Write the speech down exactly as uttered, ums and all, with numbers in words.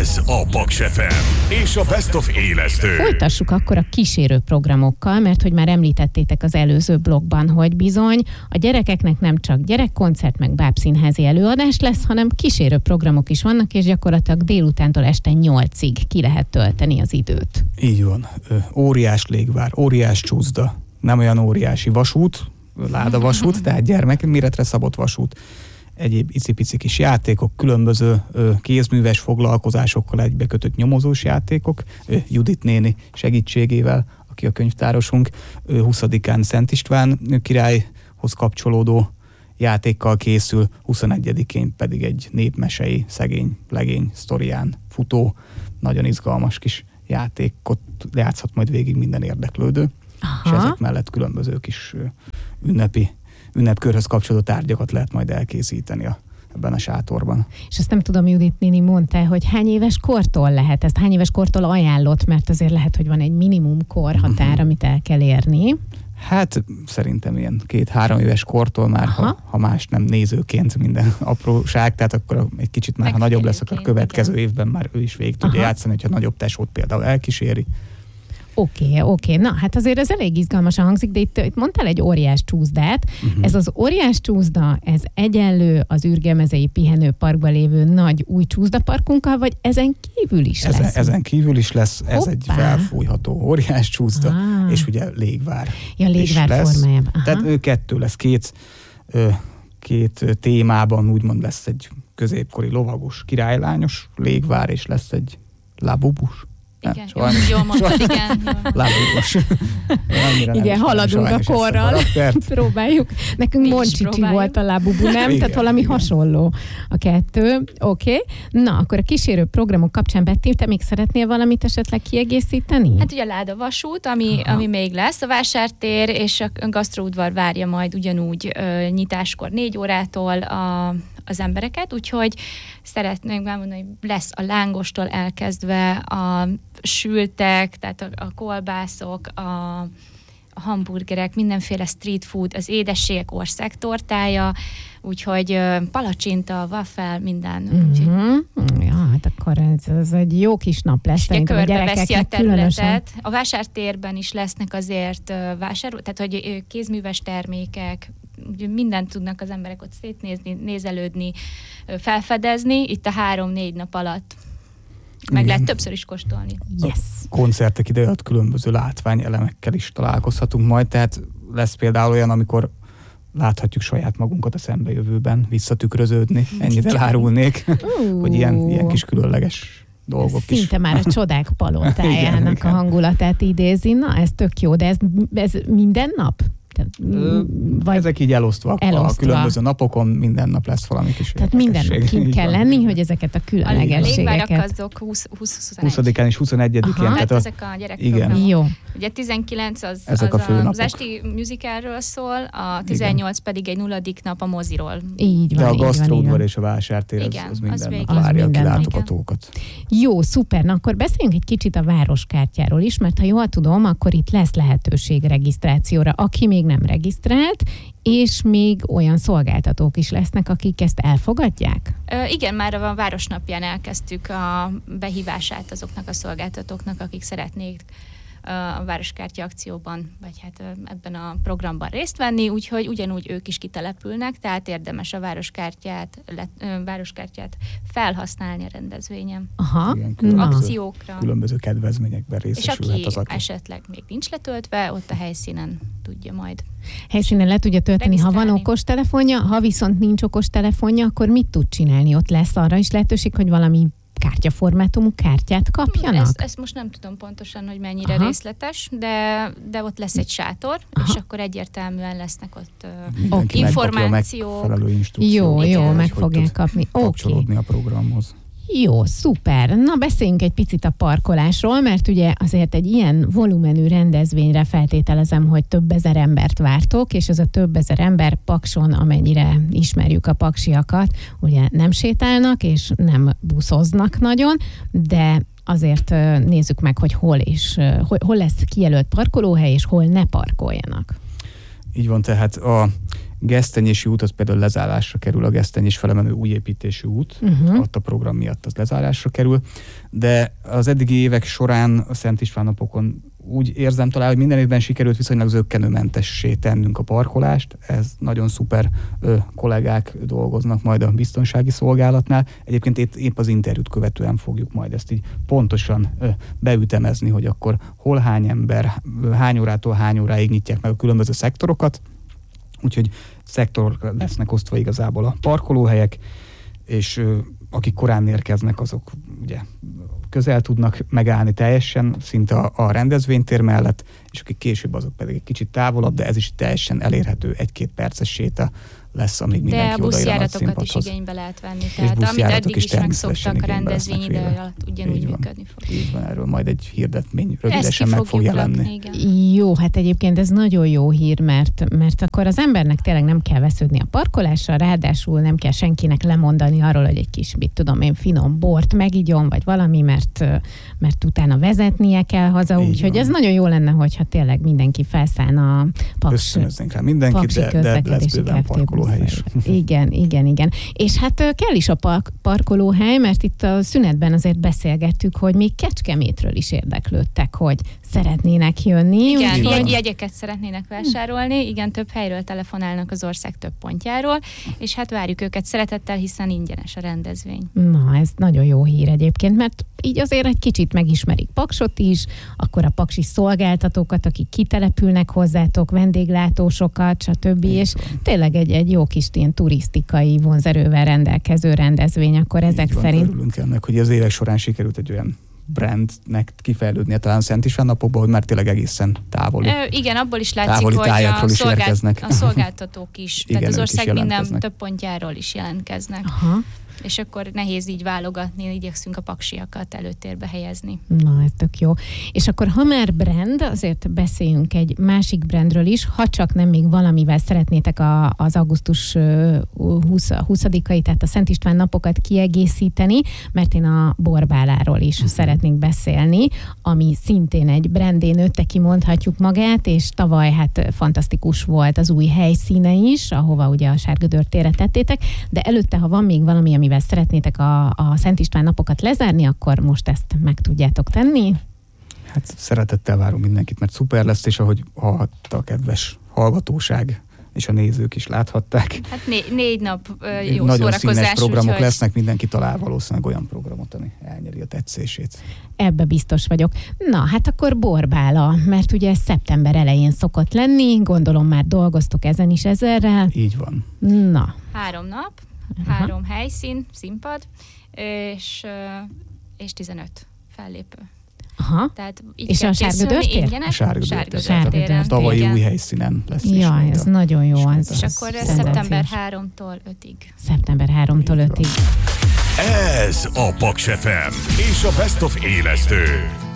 Ez a Paks ef em és a Best of élesztő. Folytassuk akkor a kísérő programokkal, mert hogy már említettétek az előző blogban, hogy bizony a gyerekeknek nem csak gyerekkoncert meg bábszínházi előadás lesz, hanem kísérő programok is vannak, és gyakorlatilag délutántól este nyolcig ki lehet tölteni az időt. Így van. Óriás légvár, óriás csúszda, nem olyan óriási vasút, ládavasút, tehát gyermekméretre szabott vasút, egyéb icipici kis játékok, különböző ö, kézműves foglalkozásokkal egybekötött nyomozós játékok, ö, Judit néni segítségével, aki a könyvtárosunk, ö, huszadikán Szent István királyhoz kapcsolódó játékkal készül, huszonegyedikén pedig egy népmesei szegény legény sztorián futó, nagyon izgalmas kis játékot játszhat majd végig minden érdeklődő. Aha. És ezek mellett különböző kis ö, ünnepi ünnepkörhöz kapcsolódó tárgyakat lehet majd elkészíteni a, ebben a sátorban. És azt nem tudom, Judit néni mondta, hogy hány éves kortól lehet ezt, hány éves kortól ajánlott, mert azért lehet, hogy van egy minimum korhatár, uh-huh. amit el kell érni. Hát szerintem ilyen két-három éves kortól már, ha, ha más nem nézőként minden apróság, tehát akkor egy kicsit már, ha nagyobb lesz, akkor a következő igen. évben már ő is végig tudja Aha. játszani, hogyha nagyobb tesót például elkíséri. Oké, okay, oké. Okay. Na, hát azért ez elég izgalmasan hangzik, de itt, itt mondtál egy óriás csúszdát. Uh-huh. Ez az óriás csúszda, ez egyenlő az Ürgelmezei Pihenőparkban lévő nagy új csúszdaparkunkkal, vagy ezen kívül is ezen, lesz? Ezen kívül is lesz, ez Hoppá. egy felfújható óriás csúszda, ah. és ugye légvár. Ja, légvár formájában. Tehát ő kettő lesz, két, két témában úgymond lesz egy középkori lovagos, királylányos légvár, és lesz egy labubus. Igen, jól, jól mondtad, igen. Lábúgos. Igen, haladunk a korral. Próbáljuk. Nekünk Moncsicsi volt a Labubu, nem? Igen, tehát valami igen. hasonló a kettő. Oké. Okay. Na, akkor a kísérő programok kapcsán, Betty, te még szeretnél valamit esetleg kiegészíteni? Hát ugye a ládavasút, ami, ami még lesz, a vásártér és a gasztroudvar várja majd ugyanúgy ö, nyitáskor négy órától a az embereket, úgyhogy szeretném elmondani, hogy lesz a lángostól elkezdve a sültek, tehát a, a kolbászok, a, a hamburgerek, mindenféle street food, az édességek országtortája, úgyhogy palacsinta, waffle, minden. Mm-hmm. Úgyhogy... Ja, hát akkor ez, ez egy jó kis nap lesz. És körbe veszi a területet. Különösen... A vásártérben is lesznek azért vásárló, tehát hogy kézműves termékek, mindent tudnak az emberek ott szétnézni, nézelődni, felfedezni, itt a három-négy nap alatt. Meg Igen. lehet többször is kóstolni. Yes. A koncertek ide alatt különböző látványelemekkel is találkozhatunk majd, tehát lesz például olyan, amikor láthatjuk saját magunkat a szembejövőben visszatükröződni. Ennyit elárulnék, uh. hogy ilyen, ilyen kis különleges dolgok Szinte is. Szinte már a csodák palotájának igen, a hangulatát idézi. Na, ez tök jó, de ez, ez minden nap? Vagy ezek így elosztva, elosztva a különböző napokon, minden nap lesz valami kis Tehát minden nap kint kell lenni, hogy ezeket a különlegességeket... A légvárak azok húsz-huszonegy. huszadikán és huszonegyedikén. Aha. Tehát a... ezek a gyerekprogramok. Jó. Ugye tizenkilenc az, ezek az, a a, az esti musicalről szól, a tizennyolc igen. pedig egy nulladik nap a moziról. Így van, de a gasztroudvar és a vásártér, igen, az, az minden az nap várja a minden kilátogatókat. Jó, szuper. Na akkor beszéljünk egy kicsit a városkártyáról is, mert ha jól tudom, akkor itt lesz lehetőség regisztrációra, aki még nem regisztrált, és még olyan szolgáltatók is lesznek, akik ezt elfogadják? Ö, igen, már a Városnapján elkezdtük a behívását azoknak a szolgáltatóknak, akik szeretnék a Városkártya akcióban, vagy hát ebben a programban részt venni, úgyhogy ugyanúgy ők is kitelepülnek, tehát érdemes a Városkártyát, le, Városkártyát felhasználni a rendezvényen. Aha. Igen, különböző, akciókra. Különböző kedvezményekben részesülhet és az, aki aki esetleg még nincs letöltve, ott a helyszínen tudja majd. Helyszínen le tudja tölteni, ha van okostelefonja, ha viszont nincs okostelefonja, akkor mit tud csinálni? Ott lesz arra is lehetőség, hogy valami kártyaformátumú kártyát kapjanak? Ezt, ezt most nem tudom pontosan, hogy mennyire Aha. részletes, de, de ott lesz egy sátor, Aha. és akkor egyértelműen lesznek ott uh, információk. Jó, jó, meg fogják kapni. Kapcsolódni okay. a programhoz. Jó, szuper. Na, beszéljünk egy picit a parkolásról, mert ugye azért egy ilyen volumenű rendezvényre feltételezem, hogy több ezer embert vártok, és ez a több ezer ember Pakson, amennyire ismerjük a paksiakat, ugye nem sétálnak, és nem buszoznak nagyon, de azért nézzük meg, hogy hol is, hol, hol lesz kijelölt parkolóhely, és hol ne parkoljanak. Így van, tehát a Gesztenyési út az például lezárásra kerül, a Gesztenyés felemenő újépítésű út, uh-huh. ott a program miatt az lezárásra kerül, de az eddigi évek során a Szent István napokon úgy érzem talán, hogy minden évben sikerült viszonylag zökkenőmentessé tennünk a parkolást. Ez nagyon szuper ö, kollégák dolgoznak majd a biztonsági szolgálatnál. Egyébként épp, épp az interjút követően fogjuk majd ezt így pontosan ö, beütemezni, hogy akkor hol hány ember, hány órától hány óráig nyitják meg a különböző szektorokat. Úgyhogy szektorok lesznek osztva igazából a parkolóhelyek, és ö, akik korán érkeznek, azok ugye közel tudnak megállni teljesen, szinte a, a rendezvénytér mellett, és akik később, azok pedig egy kicsit távolabb, de ez is teljesen elérhető, egy-két perces séta lesz, amíg mindenki odaér a nagy színpadhoz. De a buszjáratokat is igénybe lehet venni, tehát amit eddig is megszoktak a rendezvény ideje alatt, ugyanúgy működni fog. Így van, erről majd egy hirdetmény rövidesen meg fog jelenni. Jó, hát egyébként ez nagyon jó hír, mert, mert akkor az embernek tényleg nem kell vesződni a parkolásra, ráadásul nem kell senkinek lemondani arról, hogy egy kis, mit tudom én, finom bort megigyon, vagy valami, mert, mert utána vezetnie kell haza, úgyhogy ez nagyon jó lenne, hogyha tényleg mindenki felszállna a Paks. Ösztönözzünk rá mindenkit, de, de lesz bőven parkolóhely is. Igen, igen, igen. És hát kell is a park, parkolóhely, mert itt a szünetben azért beszélgettük, hogy még Kecskemétről is érdeklődtek, hogy szeretnének jönni. Igen, jegy, jegyeket szeretnének vásárolni, igen, több helyről telefonálnak az ország több pontjáról, és hát várjuk őket szeretettel, hiszen ingyenes a rendezvény. Na, ez nagyon jó hír egyébként, mert így azért egy kicsit megismerik Paksot is, akkor a paksi szolgáltatókat, akik kitelepülnek hozzátok, vendéglátósokat, stb. És tényleg egy, egy jó kis ilyen turisztikai vonzerővel rendelkező rendezvény, akkor ezek így van, szerint... Örülünk ennek, hogy az évek során sikerült egy olyan brandnek kifejlődnie talán Szent István napokban, hogy már tényleg egészen távoli. Ö, igen, abból is látszik, hogy a, is szolgált, a szolgáltatók is, igen, tehát az ország minden is több pontjáról is jelentkeznek. Aha. És akkor nehéz így válogatni, igyekszünk a paksiakat előtérbe helyezni. Na, ez tök jó. És akkor ha már brand, azért beszéljünk egy másik brandről is, ha csak nem még valamivel szeretnétek a, az augusztus huszadikai, tehát a Szent István napokat kiegészíteni, mert én a borbáláról is uh-huh. szeretnék beszélni, ami szintén egy brandé nőtte ki, mondhatjuk magát, és tavaly hát fantasztikus volt az új helyszíne is, ahova ugye a Sárgödör térre tettétek, de előtte, ha van még valami, amivel szeretnétek a, a Szent István napokat lezárni, akkor most ezt meg tudjátok tenni? Hát szeretettel várunk mindenkit, mert szuper lesz, és ahogy hallhatta a kedves hallgatóság, és a nézők is láthatták. Hát né- négy nap uh, jó nagyon szórakozás. Színes programok úgyhogy... lesznek, mindenki talál valószínűleg olyan programot, ami elnyeri a tetszését. Ebbe biztos vagyok. Na, hát akkor borbála, mert ugye szeptember elején szokott lenni, gondolom már dolgoztok ezen is ezerrel. Így van. Na. Három nap, Aha. három helyszín, színpad, és, és tizenöt fellépő. Aha. Tehát így és a Sárgödör tér? A Sárgödör téren. A tavalyi igen. új helyszínen lesz. Ja, ez nagyon jó. Az és akkor ez szeptember harmadikától ötödik. szeptember harmadikától ötödig. Ez a Paks ef em és a Best of élesztő.